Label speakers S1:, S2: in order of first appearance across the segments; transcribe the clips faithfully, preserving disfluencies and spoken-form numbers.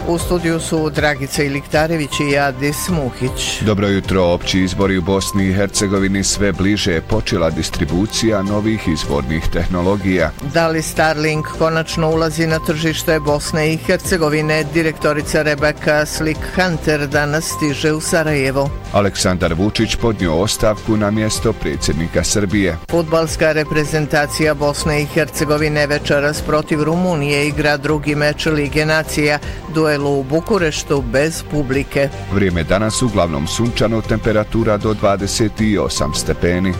S1: U studiju su Dragica Iliktarević i Adis Muhić.
S2: Dobro jutro. Opći izbori u Bosni i Hercegovini sve bliže. Počela distribucija novih izbornih tehnologija.
S1: Da li Starlink konačno ulazi na tržište Bosne i Hercegovine? Direktorica Rebeka Slik-Hunter danas stiže u Sarajevo.
S2: Aleksandar Vučić podnio ostavku na mjesto predsjednika Srbije.
S1: Fudbalska reprezentacija Bosne i Hercegovine večeras protiv Rumunije igra drugi meč Lige nacija, duel u Bukureštu bez publike.
S2: Vrijeme danas uglavnom sunčano, temperatura do dvadeset osam stepeni.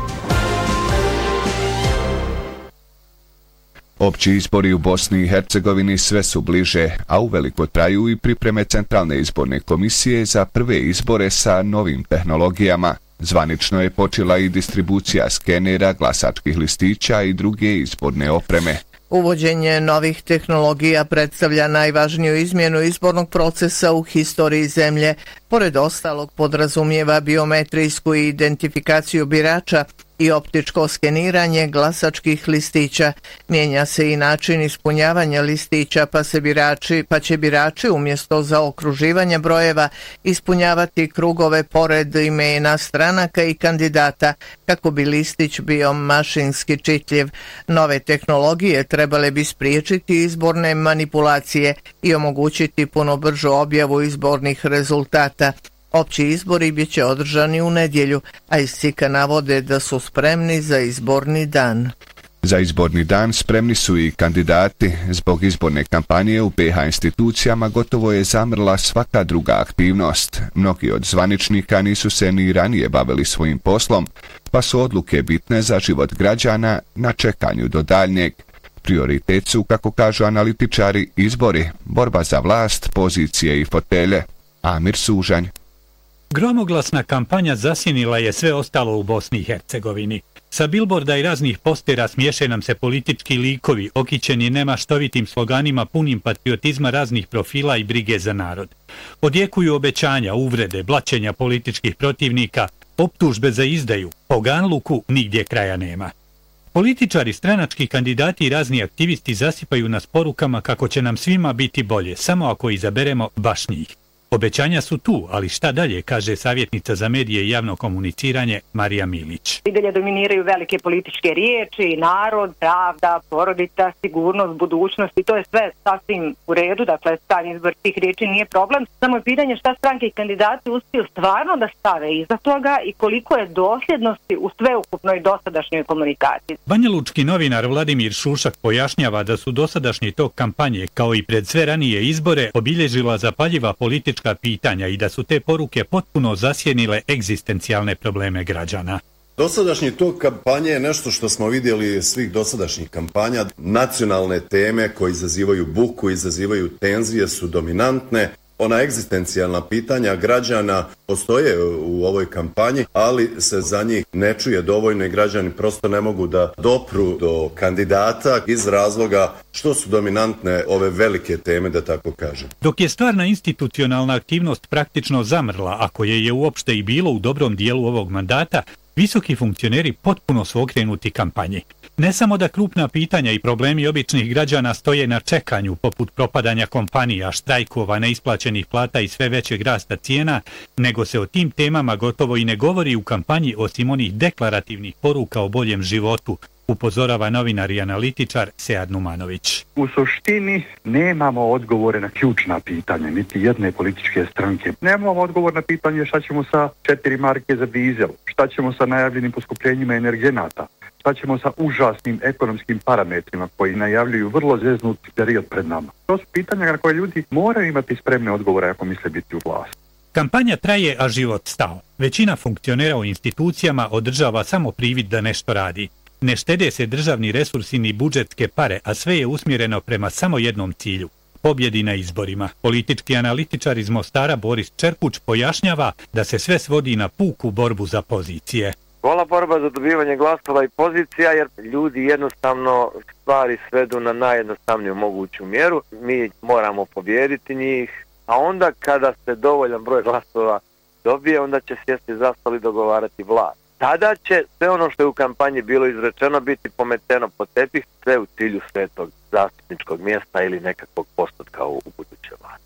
S2: Opći izbori u Bosni i Hercegovini sve su bliže, a uveliko traju i pripreme Centralne izborne komisije za prve izbore sa novim tehnologijama. Zvanično je počela i distribucija skenera, glasačkih listića i druge izborne opreme.
S1: Uvođenje novih tehnologija predstavlja najvažniju izmjenu izbornog procesa u historiji zemlje. Pored ostalog podrazumijeva biometrijsku identifikaciju birača i optičko skeniranje glasačkih listića. Mijenja se i način ispunjavanja listića, pa se birači, pa će birači umjesto zaokruživanja brojeva ispunjavati krugove pored imena stranaka i kandidata kako bi listić bio mašinski čitljiv. Nove tehnologije trebale bi spriječiti izborne manipulacije i omogućiti puno bržu objavu izbornih rezultata. Opći izbori bit će održani u nedjelju, a iz C I K-a navode da su spremni za izborni dan.
S2: Za izborni dan spremni su i kandidati. Zbog izborne kampanje u B H institucijama gotovo je zamrla svaka druga aktivnost. Mnogi od zvaničnika nisu se ni ranije bavili svojim poslom, pa su odluke bitne za život građana na čekanju do daljnjeg. Prioritet su, kako kažu analitičari, izbori, borba za vlast, pozicije i fotelje. Amir Sužanj.
S3: Gromoglasna kampanja zasjenila je sve ostalo u Bosni i Hercegovini. Sa bilborda i raznih postera smiješe nam se politički likovi, okićeni nemaštovitim sloganima punim patriotizma raznih profila i brige za narod. Odjekuju obećanja, uvrede, blaćenja političkih protivnika, optužbe za izdaju, poganluku nigdje kraja nema. Političari, stranački kandidati i razni aktivisti zasipaju nas porukama kako će nam svima biti bolje, samo ako izaberemo baš njih. Obećanja su tu, ali šta dalje, kaže savjetnica za medije i javno komuniciranje Marija Milić.
S4: I dalje dominiraju velike političke riječi, narod, pravda, porodica, sigurnost, budućnost i to je sve sasvim u redu, dakle stalni izbor tih riječi nije problem. Samo je pitanje šta stranke i kandidati uspiju stvarno da stave iza toga i koliko je dosljednosti u sveukupnoj dosadašnjoj komunikaciji.
S3: Banjalučki novinar Vladimir Šušak pojašnjava da su dosadašnji tok kampanje, kao i pred sve ranije izbore, obilježila zapaljiva politička pitanja i da su te poruke potpuno zasjenile egzistencijalne probleme građana.
S5: Dosadašnji tok kampanje je nešto što smo vidjeli svih dosadašnjih kampanja. Nacionalne teme koje izazivaju buku, izazivaju tenzije su dominantne. Ona egzistencijalna pitanja građana postoje u ovoj kampanji, ali se za njih ne čuje dovoljno i građani prosto ne mogu da dopru do kandidata iz razloga što su dominantne ove velike teme, da tako kažem.
S3: Dok je stvarna institucionalna aktivnost praktično zamrla, ako je je uopšte i bilo u dobrom dijelu ovog mandata, visoki funkcioneri potpuno su okrenuti kampanji. Ne samo da krupna pitanja i problemi običnih građana stoje na čekanju, poput propadanja kompanija, štrajkova, neisplaćenih plata i sve većeg rasta cijena, nego se o tim temama gotovo i ne govori u kampanji osim onih deklarativnih poruka o boljem životu, upozorava novinar i analitičar Sead Numanović.
S6: U suštini nemamo odgovore na ključna pitanja, niti jedne političke stranke. Nemamo odgovor na pitanje šta ćemo sa četiri marke za dizel, šta ćemo sa najavljenim poskupljenjima energenata, šta ćemo sa užasnim ekonomskim parametrima koji najavljuju vrlo zeznuti period pred nama. To su pitanja na koje ljudi moraju imati spremne odgovore ako misle biti u vlasti.
S3: Kampanja traje, a život stao. Većina funkcionera u institucijama održava samo privid da nešto radi. Ne štede se državni resursi ni budžetske pare, a sve je usmjereno prema samo jednom cilju – pobjedi na izborima. Politički analitičar iz Mostara Boris Čerpuć pojašnjava da se sve svodi na puku borbu za pozicije.
S7: Gola borba za dobivanje glasova i pozicija, jer ljudi jednostavno stvari svedu na najjednostavniju moguću mjeru. Mi moramo pobijediti njih, a onda kada se dovoljan broj glasova dobije, onda će sjesti za stol i dogovarati vlast. Tada će sve ono što je u kampanji bilo izrečeno biti pometeno pod tepih, sve u cilju svetog zastupničkog mjesta ili nekakvog postotka u budućoj vladi.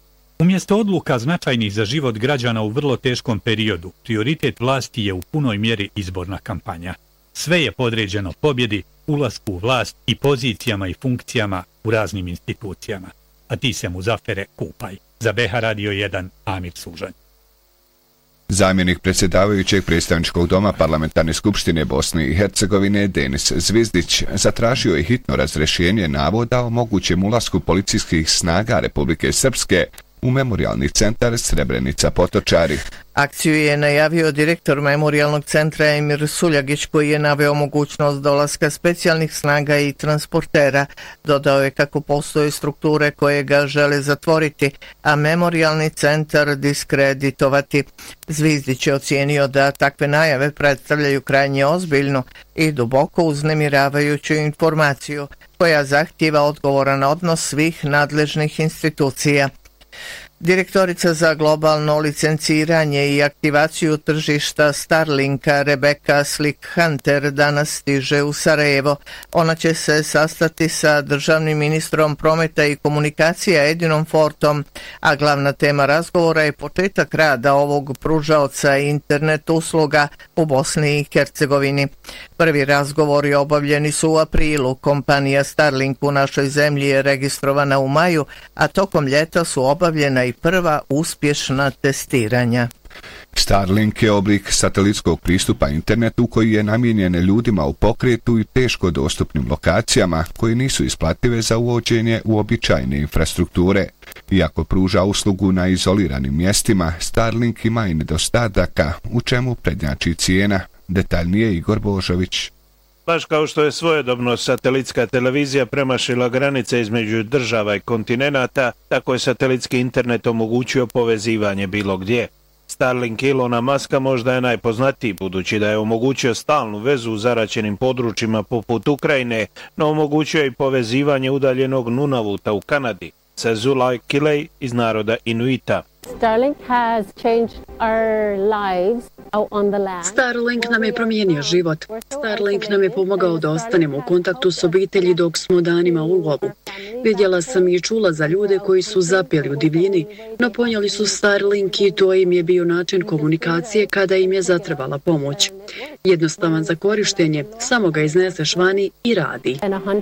S3: Umjesto odluka značajnih za život građana u vrlo teškom periodu, prioritet vlasti je u punoj mjeri izborna kampanja. Sve je podređeno pobjedi, ulasku u vlast i pozicijama i funkcijama u raznim institucijama. A ti se, Muzafere, kupaj. Za B H Radio jedan, Amir Sužanj.
S2: Zamjenik predsjedavajućeg predstavničkog doma Parlamentarne skupštine Bosne i Hercegovine Denis Zvizdić zatražio je hitno razrješenje navoda o mogućem ulasku policijskih snaga Republike Srpske u memorijalni centar Srebrenica Potočari.
S1: Akciju je najavio direktor memorijalnog centra Emir Suljagić, koji je naveo mogućnost dolaska specijalnih snaga i transportera. Dodao je kako postoje strukture koje ga žele zatvoriti, a memorijalni centar diskreditovati. Zvizdić je ocijenio da takve najave predstavljaju krajnje ozbiljno i duboko uznemiravajuću informaciju koja zahtijeva odgovoran odnos svih nadležnih institucija. Direktorica za globalno licenciranje i aktivaciju tržišta Starlinka Rebecca Slick-Hunter danas stiže u Sarajevo. Ona će se sastati sa državnim ministrom prometa i komunikacija Edinom Fortom, a glavna tema razgovora je početak rada ovog pružaoca internet usluga u Bosni i Hercegovini. Prvi razgovori obavljeni su u aprilu. Kompanija Starlink u našoj zemlji je registrovana u maju, a tokom ljeta su obavljena i prva uspješna testiranja.
S2: Starlink je oblik satelitskog pristupa internetu koji je namijenjen ljudima u pokretu i teško dostupnim lokacijama koji nisu isplative za uvođenje uobičajene infrastrukture. Iako pruža uslugu na izoliranim mjestima, Starlink ima i nedostataka, u čemu prednjači cijena. Detaljnije Igor Božović.
S8: Baš kao što je svojedobno satelitska televizija premašila granice između država i kontinenata, tako je satelitski internet omogućio povezivanje bilo gdje. Starlink Ilona Muska možda je najpoznatiji, budući da je omogućio stalnu vezu u zaraćenim područjima poput Ukrajine, no omogućio je i povezivanje udaljenog Nunavuta u Kanadi, sa Zulaj Kilej iz naroda Inuita.
S9: Starlink has changed our lives out on the land.
S10: Starlink nam je promijenio život. Starlink nam je pomogao da ostanemo u kontaktu s obitelji dok smo danima u lovu. Vidjela sam i čula za ljude koji su zapeli u divljini, no ponijeli su Starlink i to im je bio način komunikacije kada im je zatrebala pomoć. Jednostavan za korištenje, samo ga izneseš vani i radi.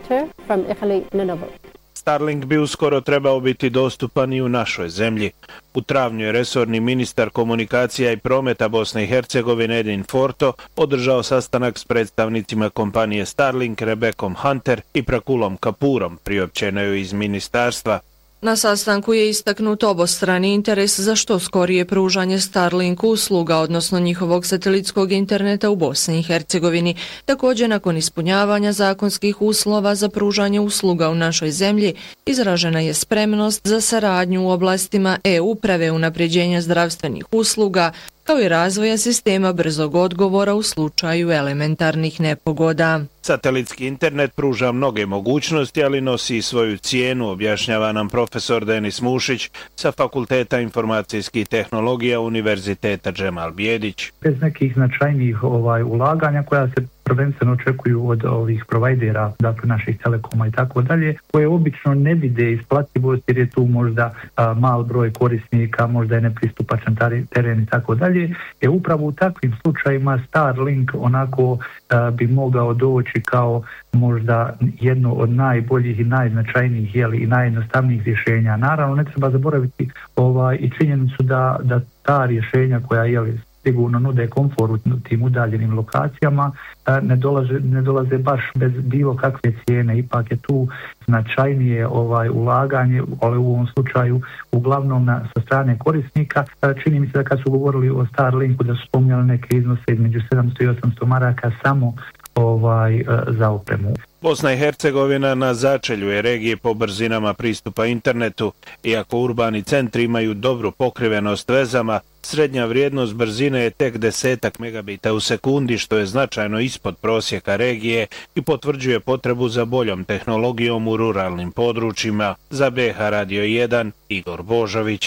S8: Starlink bi uskoro trebao biti dostupan i u našoj zemlji. U travnju je resorni ministar komunikacija i prometa Bosne i Hercegovine Edin Forto održao sastanak s predstavnicima kompanije Starlink, Rebecom Hunter i Prakulom Kapurom, priopćeno je iz ministarstva.
S11: Na sastanku je istaknut obostrani interes za što skorije pružanje Starlink usluga, odnosno njihovog satelitskog interneta u Bosni i Hercegovini. Također, nakon ispunjavanja zakonskih uslova za pružanje usluga u našoj zemlji, izražena je spremnost za saradnju u oblastima e-uprave, unapređenja zdravstvenih usluga, kao i razvoja sistema brzog odgovora u slučaju elementarnih nepogoda.
S8: Satelitski internet pruža mnoge mogućnosti, ali nosi i svoju cijenu, objašnjava nam profesor Denis Mušić sa Fakulteta informacijskih tehnologija Univerziteta Džemal Bijedić.
S6: Bez nekih značajnijih ovaj, ulaganja koja se prvenstveno očekuju od ovih provajdera, dakle naših telekoma i tako dalje, koje obično ne vide isplativost jer je tu možda a, mal broj korisnika, možda je nepristupačan teren i tako dalje. E upravo u takvim slučajima Starlink onako a, bi mogao doći kao možda jedno od najboljih i najznačajnijih jeli, i najjednostavnijih rješenja. Naravno ne treba zaboraviti ovaj, i činjenicu da, da ta rješenja koja jeli, sigurno nude komfor u tim udaljenim lokacijama, ne dolaze, ne dolaze baš bez bilo kakve cijene. Ipak je tu značajnije ovaj ulaganje, ali u ovom slučaju uglavnom na, sa strane korisnika. Čini mi se da kad su govorili o Starlinku da su spominjali neke iznose između sedamsto i osamsto maraka samo ovaj za opremu.
S8: Bosna i Hercegovina na začelju je regije po brzinama pristupa internetu. Iako urbani centri imaju dobru pokrivenost vezama, srednja vrijednost brzine je tek desetak megabita u sekundi, što je značajno ispod prosjeka regije i potvrđuje potrebu za boljom tehnologijom u ruralnim područjima. Za B H Radio jedan, Igor Božović.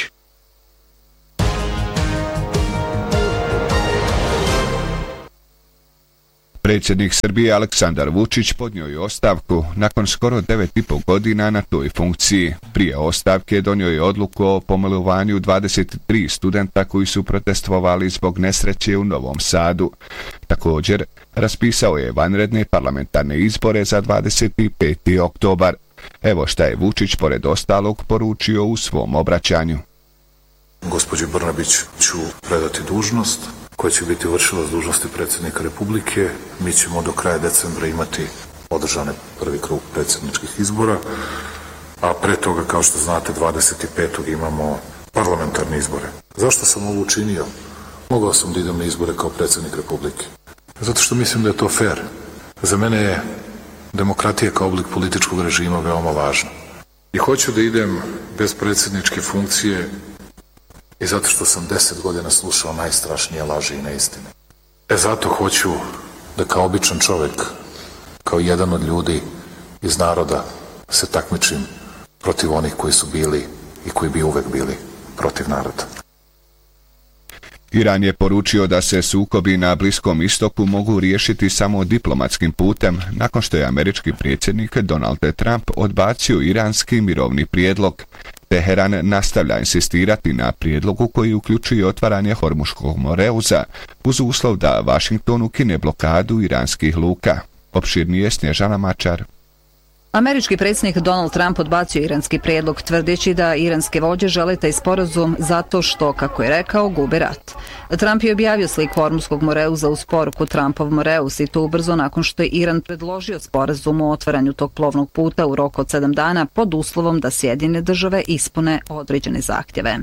S2: Predsjednik Srbije Aleksandar Vučić podnio je ostavku nakon skoro devet i pol godina na toj funkciji. Prije ostavke donio je odluku o pomilovanju dvadeset tri studenta koji su protestovali zbog nesreće u Novom Sadu. Također, raspisao je vanredne parlamentarne izbore za dvadeset peti oktobar. Evo šta je Vučić pored ostalog poručio u svom obraćanju.
S12: Gospođi Brnabić ću predati dužnost koja će biti vršilac dužnosti predsjednika Republike. Mi ćemo do kraja decembra imati održane prvi krug predsjedničkih izbora, a pre toga, kao što znate, dvadeset petog imamo parlamentarne izbore. Zašto sam ovo učinio? Mogao sam da idem na izbore kao predsjednik Republike. Zato što mislim da je to fair. Za mene je demokratija kao oblik političkog režima veoma važna. I hoću da idem bez predsjedničke funkcije i zato što sam deset godina slušao najstrašnije laži i neistine. E zato hoću da kao običan čovjek, kao jedan od ljudi iz naroda, se takmičim protiv onih koji su bili i koji bi uvek bili protiv naroda.
S2: Iran je poručio da se sukobi na Bliskom istoku mogu riješiti samo diplomatskim putem, nakon što je američki predsjednik Donald Trump odbacio iranski mirovni prijedlog. Teheran nastavlja insistirati na prijedlogu koji uključuje otvaranje Hormuškog moreuza uz uslov da Washington ukine blokadu iranskih luka. Opširnije Snježana Mačar.
S13: Američki predsjednik Donald Trump odbacio iranski prijedlog, tvrdeći da iranske vođe žele taj sporazum zato što, kako je rekao, gube rat. Trump je objavio sliku Hormuškog moreuza uz poruku Trumpov moreuz i to ubrzo nakon što je Iran predložio sporazum o otvaranju tog plovnog puta u roku od sedam dana pod uslovom da Sjedinjene države ispune određene zahtjeve.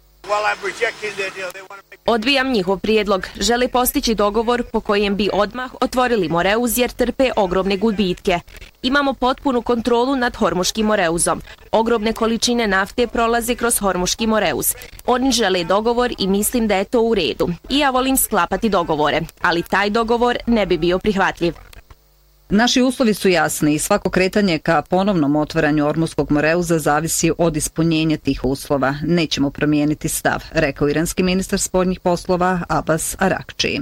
S14: Odbijam njihov prijedlog. Žele postići dogovor po kojem bi odmah otvorili moreuz jer trpe ogromne gubitke. Imamo potpunu kontrolu nad Hormuškim moreuzom. Ogromne količine nafte prolaze kroz Hormuški moreuz. Oni žele dogovor i mislim da je to u redu. I ja volim sklapati dogovore, ali taj dogovor ne bi bio prihvatljiv.
S13: Naši uslovi su jasni i svako kretanje ka ponovnom otvaranju Hormuškog moreuza zavisi od ispunjenja tih uslova. Nećemo promijeniti stav, rekao iranski ministar spoljnih poslova Abbas Arakči.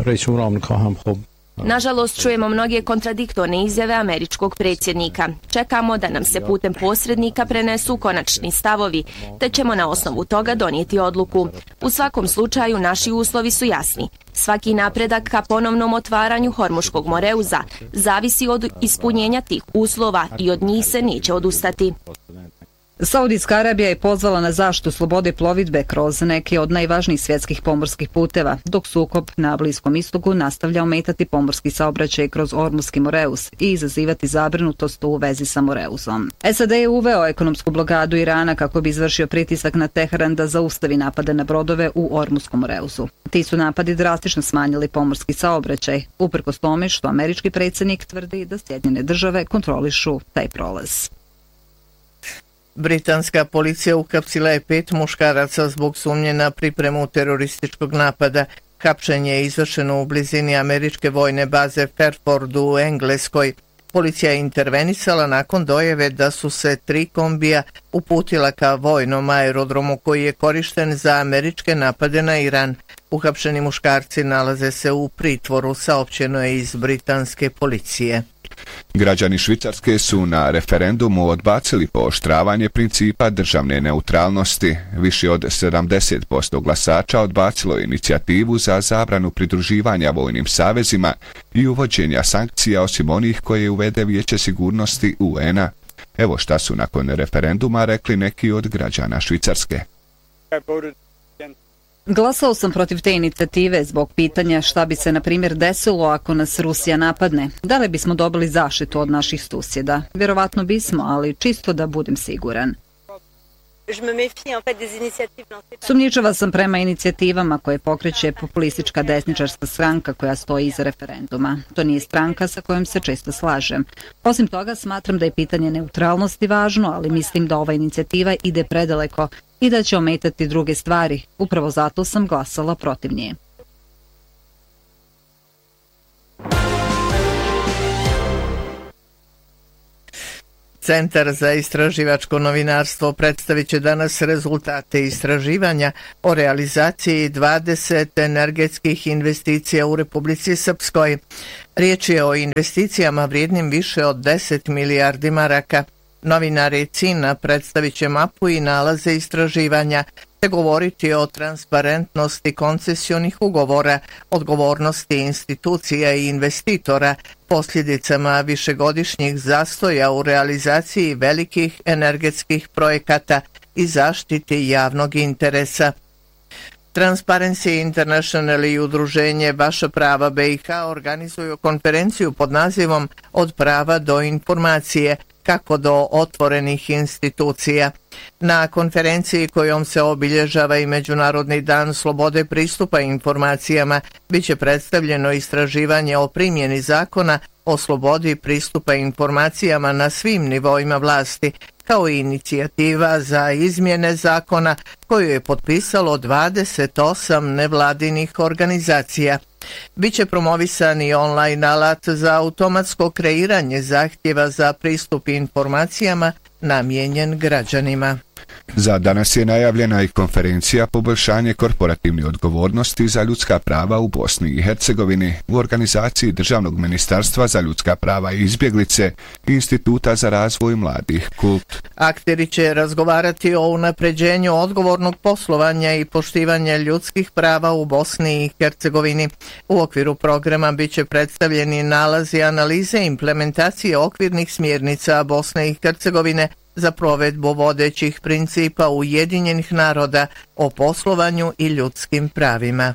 S14: Nažalost, čujemo mnoge kontradiktorne izjave američkog predsjednika. Čekamo da nam se putem posrednika prenesu konačni stavovi, te ćemo na osnovu toga donijeti odluku. U svakom slučaju, naši uslovi su jasni. Svaki napredak ka ponovnom otvaranju Hormuškog moreuza zavisi od ispunjenja tih uslova i od njih se neće odustati.
S13: Saudijska Arabija je pozvala na zaštitu slobode plovidbe kroz neke od najvažnijih svjetskih pomorskih puteva, dok sukob na Bliskom istoku nastavlja ometati pomorski saobraćaj kroz Hormuški moreuz i izazivati zabrinutost u vezi sa moreuzom. S A D je uveo ekonomsku blokadu Irana kako bi izvršio pritisak na Teheran da zaustavi napade na brodove u Hormuškom moreuzu. Ti su napadi drastično smanjili pomorski saobraćaj, uprkos tome što američki predsjednik tvrdi da Sjedinjene države kontrolišu taj prolaz.
S1: Britanska policija uhapsila je pet muškaraca zbog sumnje na pripremu terorističkog napada. Hapšenje je izvršeno u blizini američke vojne baze Fairford u Engleskoj. Policija je intervenisala nakon dojave da su se tri kombija uputila ka vojnom aerodromu koji je korišten za američke napade na Iran. Uhapšeni muškarci nalaze se u pritvoru, saopćeno je iz britanske policije.
S2: Građani Švicarske su na referendumu odbacili pooštravanje principa državne neutralnosti. Više od sedamdeset posto glasača odbacilo je inicijativu za zabranu pridruživanja vojnim savezima i uvođenja sankcija osim onih koje uvede Vijeće sigurnosti U N A. Evo šta su nakon referenduma rekli neki od građana Švicarske.
S13: Glasao sam protiv te inicijative zbog pitanja šta bi se, na primjer, desilo ako nas Rusija napadne. Da li bismo dobili zaštitu od naših susjeda? Vjerovatno bismo, ali čisto da budem siguran. Sumnjičava sam prema inicijativama koje pokreće populistička desničarska stranka koja stoji iza referenduma. To nije stranka sa kojom se često slažem. Osim toga, smatram da je pitanje neutralnosti važno, ali mislim da ova inicijativa ide predaleko i da će ometati druge stvari. Upravo zato sam glasala protiv nje.
S1: Centar za istraživačko novinarstvo predstavit će danas rezultate istraživanja o realizaciji dvadeset energetskih investicija u Republici Srpskoj. Riječ je o investicijama vrijednim više od deset milijardi maraka. Novinari C I N-a predstavit će mapu i nalaze istraživanja te govoriti o transparentnosti koncesionih ugovora, odgovornosti institucija i investitora, posljedicama višegodišnjih zastoja u realizaciji velikih energetskih projekata i zaštiti javnog interesa. Transparency International i udruženje Vaša prava B i H organizuju konferenciju pod nazivom Od prava do informacije, kako do otvorenih institucija. Na konferenciji kojom se obilježava i Međunarodni dan slobode pristupa informacijama biće predstavljeno istraživanje o primjeni zakona o slobodi pristupa informacijama na svim nivoima vlasti, kao i inicijativa za izmjene zakona koju je potpisalo dvadeset osam nevladinih organizacija. Biće promovisan i online alat za automatsko kreiranje zahtjeva za pristup informacijama namijenjen građanima.
S2: Za danas je najavljena i konferencija Poboljšanje korporativne odgovornosti za ljudska prava u Bosni i Hercegovini u organizaciji Državnog ministarstva za ljudska prava i izbjeglice i Instituta za razvoj mladih Kult.
S1: Akteri će razgovarati o unapređenju odgovornog poslovanja i poštivanja ljudskih prava u Bosni i Hercegovini. U okviru programa biće predstavljeni nalazi analize implementacije okvirnih smjernica Bosne i Hercegovine za provedbu vodećih principa Ujedinjenih naroda o poslovanju i ljudskim pravima.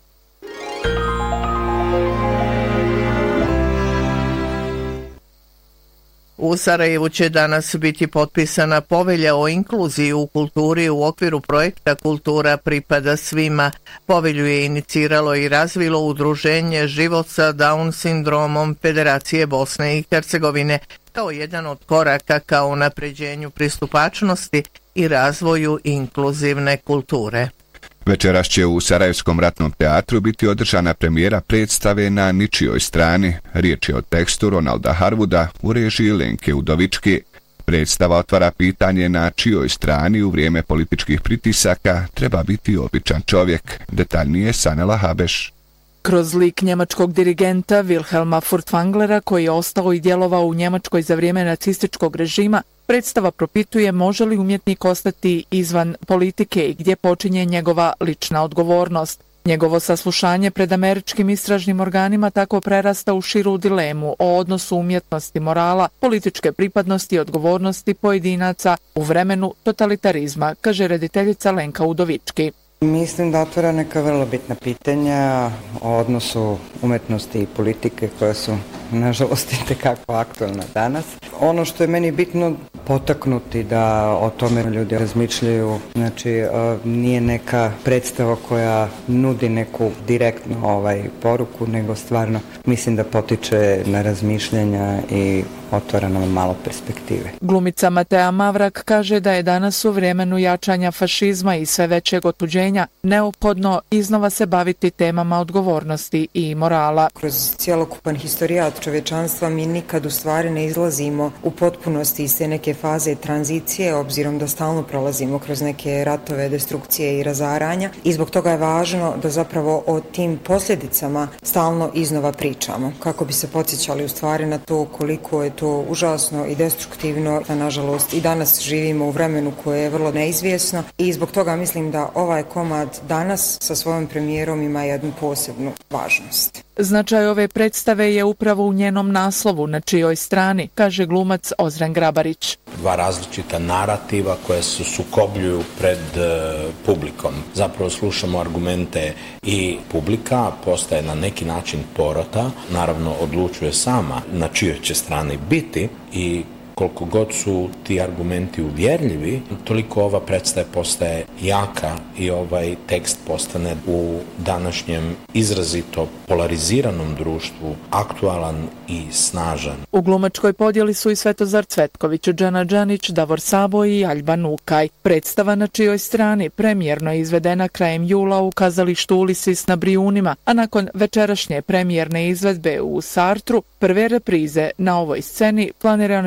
S1: U Sarajevu će danas biti potpisana povelja o inkluziji u kulturi u okviru projekta Kultura pripada svima. Povelju je iniciralo i razvilo udruženje Život sa Down sindromom Federacije Bosne i Hercegovine kao jedan od koraka ka unapređenju pristupačnosti i razvoju inkluzivne kulture.
S2: Večeras će u Sarajevskom ratnom teatru biti održana premijera predstave Na ničijoj strani. Riječ je o tekstu Ronalda Harwooda u režiji Lenke Udovički. Predstava otvara pitanje na čijoj strani u vrijeme političkih pritisaka treba biti običan čovjek. Detaljnije Sanela Habeš.
S15: Kroz lik njemačkog dirigenta Wilhelma Furtwänglera, koji je ostao i djelovao u Njemačkoj za vrijeme nacističkog režima, predstava propituje može li umjetnik ostati izvan politike i gdje počinje njegova lična odgovornost. Njegovo saslušanje pred američkim istražnim organima tako prerasta u širu dilemu o odnosu umjetnosti morala, političke pripadnosti i odgovornosti pojedinaca u vremenu totalitarizma, kaže rediteljica Lenka Udovički.
S16: Mislim da otvara neka vrlo bitna pitanja o odnosu umjetnosti i politike koja su, nažalost, itekako aktualna danas. Ono što je meni bitno potaknuti da o tome ljudi razmišljaju, znači nije neka predstava koja nudi neku direktnu ovaj poruku, nego stvarno mislim da potiče na razmišljanja i otvara nam malo perspektive.
S15: Glumica Matea Mavrak kaže da je danas u vremenu jačanja fašizma i sve većeg otuđenja neophodno iznova se baviti temama odgovornosti i morala.
S17: Kroz cijelokupan historijat čovječanstva mi nikad u stvari ne izlazimo u potpunosti iz te neke faze tranzicije, obzirom da stalno prolazimo kroz neke ratove, destrukcije i razaranja, i zbog toga je važno da zapravo o tim posljedicama stalno iznova pričamo, kako bi se podsjećali u stvari na to koliko je to užasno i destruktivno, da nažalost i danas živimo u vremenu koje je vrlo neizvjesno, i zbog toga mislim da ovaj komad danas sa svojom premijerom ima jednu posebnu važnost.
S15: Značaj ove predstave je upravo u njenom naslovu Na čijoj strani, kaže glumac Ozren Grabarić.
S18: Dva različita narativa koje se sukobljuju pred uh, publikom. Zapravo slušamo argumente i publika postaje na neki način porota, naravno odlučuje sama na čijoj će strani biti, i koliko god su ti argumenti uvjerljivi, toliko ova predstava postaje jaka i ovaj tekst postane u današnjem izrazito polariziranom društvu aktualan i snažan.
S15: U glumačkoj podjeli su i Svetozar Cvetković, Džana Džanić, Davor Sabo i Aljba Nukaj. Predstava Na čijoj strani premijerno je izvedena krajem jula u kazalištu Ulisis na Brijunima, a nakon večerašnje premijerne izvedbe u Sartru, prve reprize na ovoj sceni planirane su već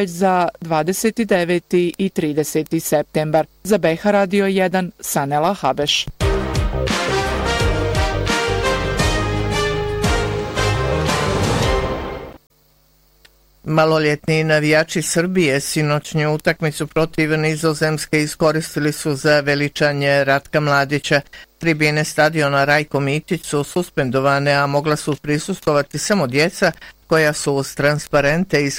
S15: već za dvadeset deveti i trideseti septembar. Za B H Radio jedan, Sanela Habeš.
S1: Maloljetni navijači Srbije sinoćnju utakmicu protiv Nizozemske iskoristili su za veličanje Ratka Mladića. Tribine stadiona Rajko Mitić su suspendovane, a mogla su prisustovati samo djeca koja su uz transparente